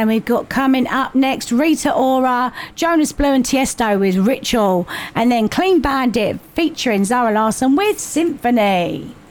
And we've got coming up next Rita Ora, Jonas Blue and Tiesto with Ritual, and then Clean Bandit featuring Zara Larsson with Symphony.